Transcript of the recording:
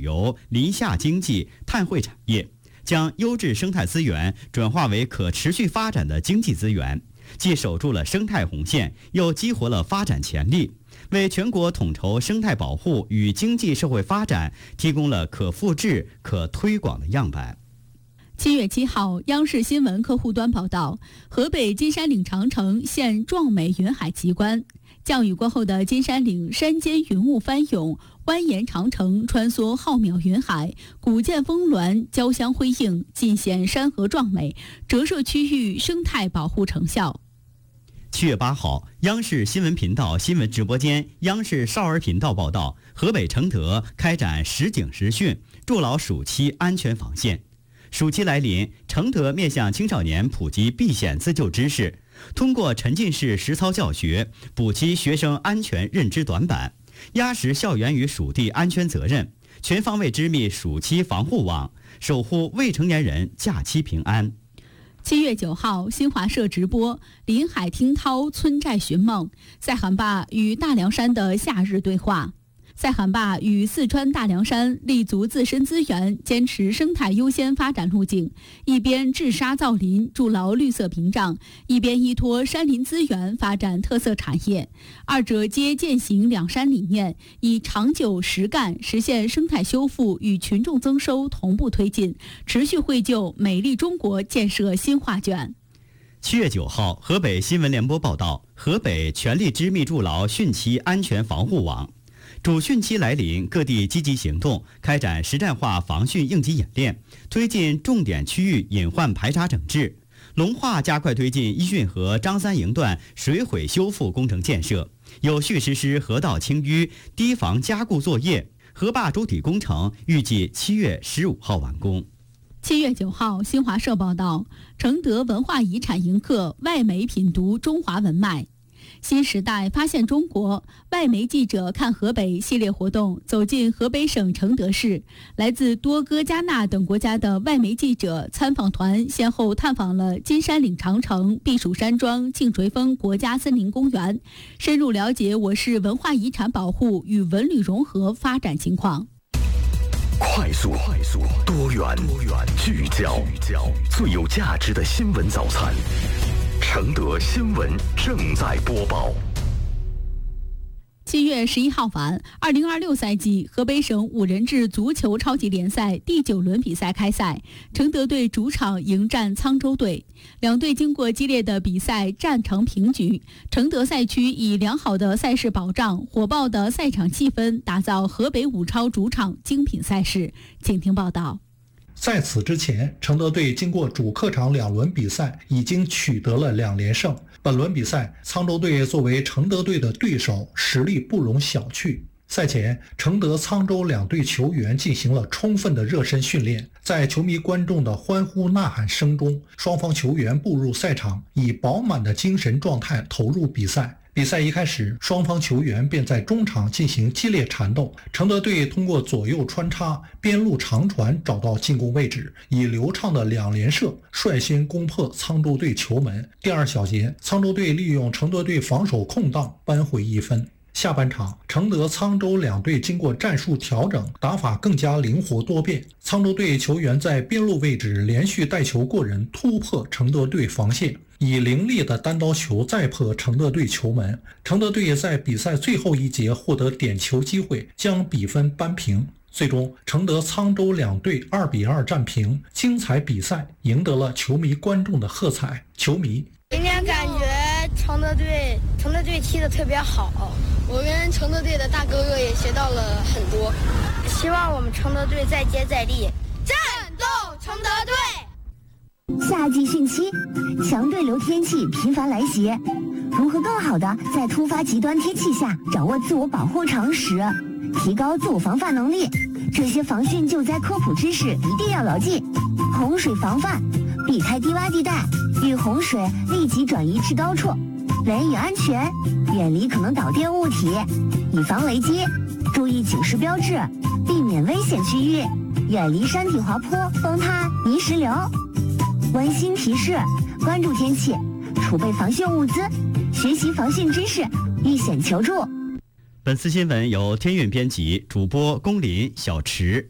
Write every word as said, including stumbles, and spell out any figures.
旅游、林下经济、碳汇产业，将优质生态资源转化为可持续发展的经济资源，既守住了生态红线，又激活了发展潜力，为全国统筹生态保护与经济社会发展提供了可复制、可推广的样板。 七月七号，央视新闻客户端报道，河北金山岭长城现壮美云海奇观。降雨过后的金山岭，山间云雾翻涌，蜿蜒长城穿梭浩渺云海，古建峰峦交相辉映，尽显山河壮美，折射区域生态保护成效。 七月八号，央视新闻频道新闻直播间，央视少儿频道报道，河北承德开展实警实训，筑牢暑期安全防线。暑期来临，承德面向青少年普及避险自救知识，通过沉浸式实操教学，补齐学生安全认知短板，压实校园与属地安全责任，全方位织密暑期防护网，守护未成年人假期平安。 七月九号，新华社直播临海听涛村寨寻梦，塞罕坝与大凉山的夏日对话。塞罕坝与四川大凉山立足自身资源，坚持生态优先发展路径，一边治沙造林，筑牢绿色屏障，一边依托山林资源发展特色产业，二者皆践行两山理念，以长久实干实现生态修复与群众增收同步推进，持续绘就美丽中国建设新画卷。 七月九号，河北新闻联播报道，河北全力织密筑牢汛期安全防护网。主汛期来临，各地积极行动，开展实战化防汛应急演练，推进重点区域隐患排查整治。龙化加快推进伊运河张三营段水毁修复工程建设，有序实施河道清淤、堤防加固作业。河坝主体工程预计七月十五号完工。 七月九号，新华社报道，承德文化遗产迎客，外媒品读中华文脉。新时代发现中国外媒记者看河北系列活动走进河北省承德市，来自多哥、加纳等国家的外媒记者参访团先后探访了金山岭长城、避暑山庄、庆垂峰国家森林公园，深入了解我市文化遗产保护与文旅融合发展情况。 快速、快速、多元、多元、聚焦、聚焦，最有价值的新闻早餐。承德新闻正在播报。 七月十一号晚，二零二六赛季河北省五人制足球超级联赛第九轮比赛开赛，承德队主场迎战沧州队。两队经过激烈的比赛，战成平局。承德赛区以良好的赛事保障、火爆的赛场气氛，打造河北五超主场精品赛事。请听报道。 在此之前，承德队经过主客场两轮比赛，已经取得了两连胜。本轮比赛，沧州队作为承德队的对手，实力不容小觑。赛前，承德、沧州两队球员进行了充分的热身训练，在球迷观众的欢呼呐喊声中，双方球员步入赛场，以饱满的精神状态投入比赛。比赛一开始，双方球员便在中场进行激烈缠斗。承德队通过左右穿插、边路长传找到进攻位置，以流畅的两连射率先攻破沧州队球门。第二小节，沧州队利用承德队防守空档扳回一分。下半场，承德、沧州两队经过战术调整，打法更加灵活多变。沧州队球员在边路位置连续带球过人，突破承德队防线，以凌厉的单刀球再破承德队球门。承德队在比赛最后一节获得点球机会，将比分扳平。最终，承德、沧州两队二比二战平，精彩比赛赢得了球迷观众的喝彩。球迷今天感觉承德队承德队踢得特别好，我跟承德队的大哥哥也学到了很多，希望我们承德队再接再厉，战斗承德队！ 夏季汛期，强对流天气频繁来袭，如何更好的在突发极端天气下掌握自我保护常识，提高自我防范能力？这些防汛救灾科普知识一定要牢记。洪水防范，避开低洼地带，遇洪水立即转移至高处，雷雨安全，远离可能导电物体，以防雷击，注意警示标志，避免危险区域，远离山体滑坡、崩塌、泥石流。温馨提示：关注天气，储备防汛物资，学习防汛知识，遇险求助。 本次新闻由天韵编辑，主播龚林、小池。